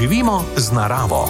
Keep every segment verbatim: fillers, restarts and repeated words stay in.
Živimo z naravo.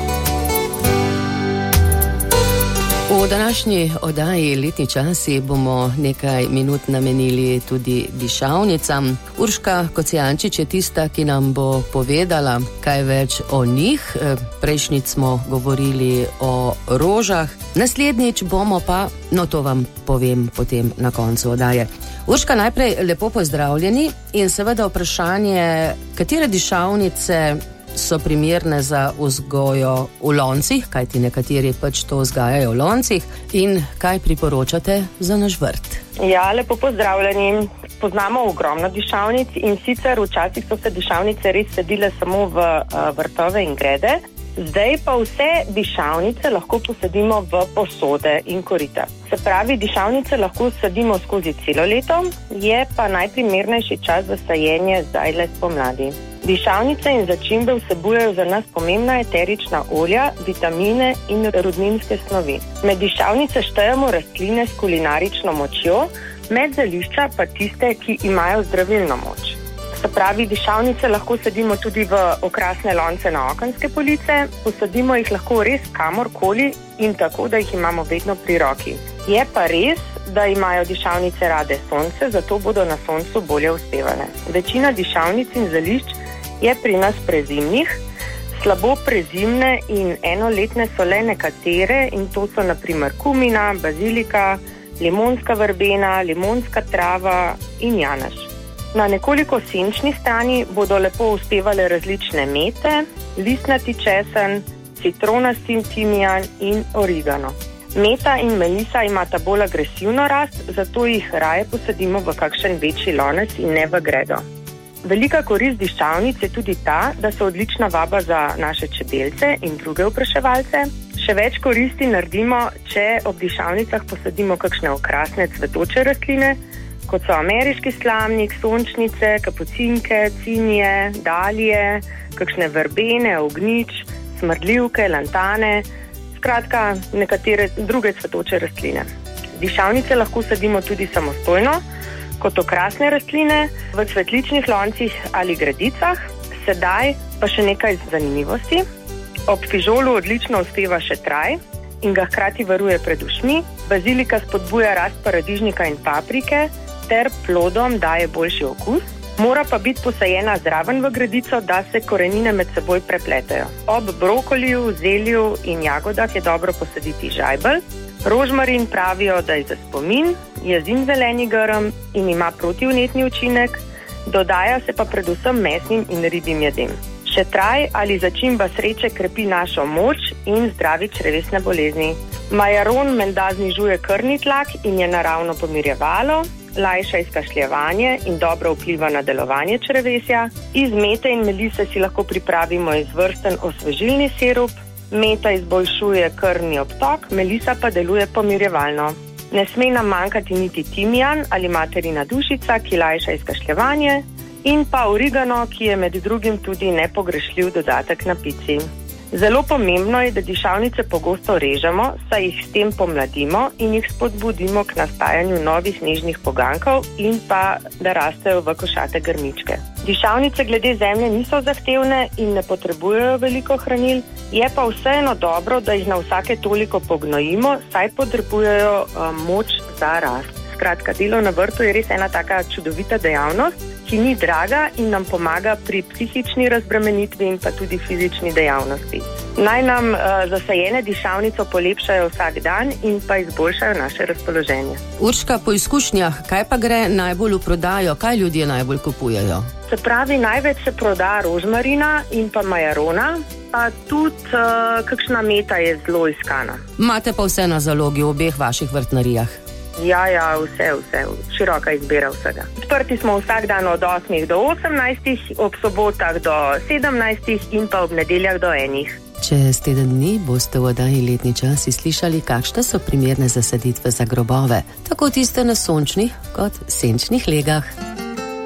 V današnji oddaji Letni časi bomo nekaj minut namenili tudi dišavnicam. Urška Kocijančič je tista, ki nam bo povedala kaj več o njih. Prejšnjič smo govorili o rožah, naslednjič bomo pa, no to vam povem potem na koncu oddaje. Urška, najprej lepo pozdravljeni in seveda vprašanje, katere dišavnice so primerne za vzgojo v loncih, kajti nekateri pač to vzgajajo v loncih, in kaj priporočate za naš vrt? Ja, lepo pozdravljeni. Poznamo ogromno dišavnic in sicer včasih so se dišavnice res sadile samo v uh, vrtove in grede. Zdaj pa vse dišavnice lahko posadimo v posode in korita. Se pravi, dišavnice lahko sadimo skozi celo leto, je pa najprimernejši čas za sajenje zdaj le spomladi. Dišavnice in začimbe vsebujejo za nas pomembna eterična olja, vitamine in rudninske snovi. Med dišavnice štejemo rastline s kulinarično močjo, med zelišča pa tiste, ki imajo zdravilno moč. Se pravi, dišavnice lahko sadimo tudi v okrasne lonce na okenske police, posadimo jih lahko res kamorkoli in tako, da jih imamo vedno pri roki. Je pa res, da imajo dišavnice rade sonce, zato bodo na soncu bolje uspevale. Večina dišavnic in zelišč je pri nas prezimnih, slabo prezimne in enoletne so le nekatere in to so na primer kumina, bazilika, limonska verbena, limonska trava in janaš. Na nekoliko senčni strani bodo lepo uspevale različne mete, listnati česen, citronasti timijan in origano. Meta in melisa imata bolj agresivno rast, zato jih raje posadimo v kakšen večji lonec in ne v gredo. Velika korist dišavnic je tudi ta, da so odlična vaba za naše čebelce in druge opraševalce. Še več koristi naredimo, če ob dišavnicah posadimo kakšne okrasne cvetoče rastline, kot so ameriški slamnik, sončnice, kapucinke, cinije, dalije, kakšne verbene, ognjič, smrdljivke, lantane, skratka nekatere druge cvetoče rastline. Dišavnice lahko sadimo tudi samostojno, kot okrasne rastline v cvetličnih loncih ali gredicah. Sedaj pa še nekaj zanimivosti. Ob fižolu odlično uspeva šetraj in ga hkrati varuje pred ušmi. Bazilika spodbuja rast paradižnika in paprike ter plodom daje boljši okus. Mora pa biti posajena zraven v gredico, da se korenine med seboj prepletajo. Ob brokoliju, zelju in jagodah je dobro posaditi žajbelj. Rožmarin pravijo, da je za spomin, je zimzeleni grm in ima protivnetni učinek, dodaja se pa predvsem mesnim in ribjim jedem. Šetraj ali začimba sreče krepi našo moč in zdravi črevesne bolezni. Majaron menda znižuje krvni tlak in je naravno pomirjevalo, lajša izkašljevanje in dobro vpliva na delovanje črevesja. Iz mete in melise si lahko pripravimo izvrsten osvežilni sirup. Meta izboljšuje krvni obtok, melisa pa deluje pomirjevalno. Ne sme nam manjkati niti timijan ali materina dušica, ki lajša izkašljevanje, in pa origano, ki je med drugim tudi nepogrešljiv dodatek na pici. Zelo pomembno je, da dišavnice pogosto režemo, saj jih s tem pomladimo in jih spodbudimo k nastajanju novih nežnih pogankov in pa da rastejo v košate grmičke. Dišavnice glede zemlje niso zahtevne in ne potrebujejo veliko hranil, je pa vseeno dobro, da jih na vsake toliko pognojimo, saj potrebujejo um, moč za rast. Skratka, delo na vrtu je res ena taka čudovita dejavnost, ki ni draga in nam pomaga pri psihični razbremenitvi in pa tudi fizični dejavnosti. Naj nam uh, zasajene dišavnico polepšajo vsak dan in pa izboljšajo naše razpoloženje. Urška, po izkušnjah, kaj pa gre najbolj v prodajo, kaj ljudje najbolj kupujejo? Se pravi, največ se proda rožmarina in pa majarona, pa tudi uh, kakšna meta je zelo iskana. Imate pa vse na zalogi v obeh vaših vrtnarijah? Ja, ja, vse, vse, široka izbira vsega. Odprti smo vsak dan od osmih do osemnajstih, ob sobotah do sedemnajstih in pa ob nedeljah do enih. Čez teden dni boste v oddaji Letni časi slišali, kakšne so primerne zasaditve za grobove, tako tiste na sončnih kot senčnih legah.